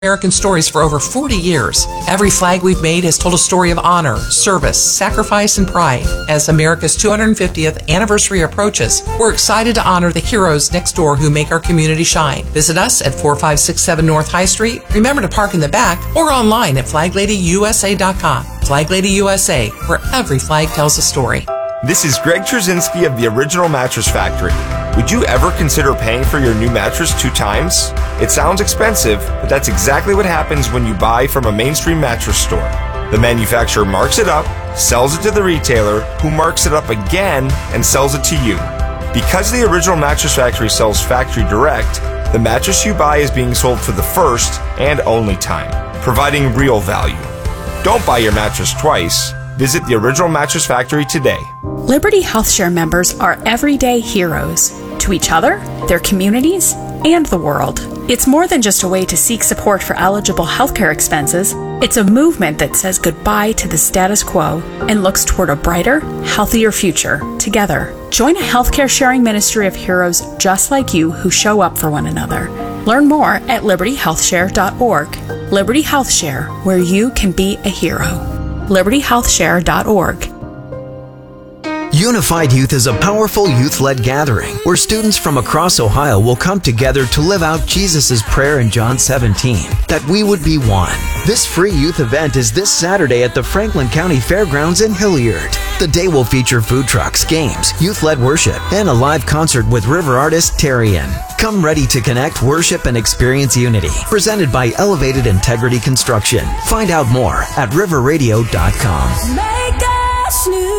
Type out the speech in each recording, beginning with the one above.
American stories for over 40 years. Every flag we've made has told a story of honor, service, sacrifice, and pride. As America's 250th anniversary approaches, we're excited to honor the heroes next door who make our community shine. Visit us at 4567 North High Street. Remember to park in the back or online at FlagLadyUSA.com. Flag Lady USA, where every flag tells a story. This is Greg Trzynski of the Original Mattress Factory. Would you ever consider paying for your new mattress 2 times? It sounds expensive, but that's exactly what happens when you buy from a mainstream mattress store. The manufacturer marks it up, sells it to the retailer, who marks it up again and sells it to you. Because the Original Mattress Factory sells factory direct, the mattress you buy is being sold for the first and only time, providing real value. Don't buy your mattress twice. Visit the Original Mattress Factory today. Liberty HealthShare members are everyday heroes to each other, their communities, and the world. It's more than just a way to seek support for eligible healthcare expenses. It's a movement that says goodbye to the status quo and looks toward a brighter, healthier future together. Join a healthcare sharing ministry of heroes just like you who show up for one another. Learn more at libertyhealthshare.org. Liberty HealthShare, where you can be a hero. libertyhealthshare.org. Unified Youth is a powerful youth-led gathering where students from across Ohio will come together to live out Jesus' prayer in John 17, that we would be one. This free youth event is this Saturday at the Franklin County Fairgrounds in Hilliard. The day will feature food trucks, games, youth-led worship, and a live concert with river artist Terrian. Come ready to connect, worship, and experience unity. Presented by Elevated Integrity Construction. Find out more at riverradio.com. Make us new.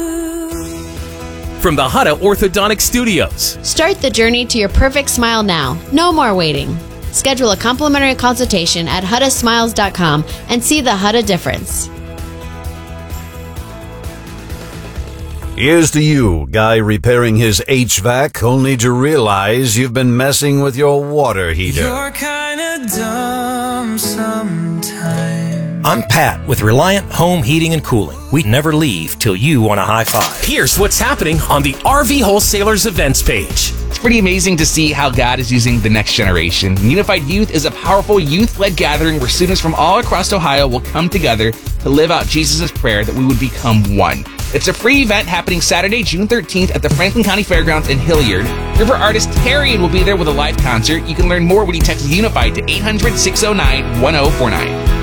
From the Hutta Orthodontic Studios. Start the journey to your perfect smile now. No more waiting. Schedule a complimentary consultation at HuttaSmiles.com and see the Hutta difference. Here's to you, guy repairing his HVAC only to realize you've been messing with your water heater. You're kinda dumb sometimes. I'm Pat with Reliant Home Heating and Cooling. We never leave till you want a high five. Here's what's happening on the RV Wholesalers events page. It's pretty amazing to see how God is using the next generation. Unified Youth is a powerful youth-led gathering where students from all across Ohio will come together to live out Jesus' prayer that we would become one. It's a free event happening Saturday, June 13th at the Franklin County Fairgrounds in Hilliard. River artist Terrian will be there with a live concert. You can learn more when you text UNIFIED to 800-609-1049.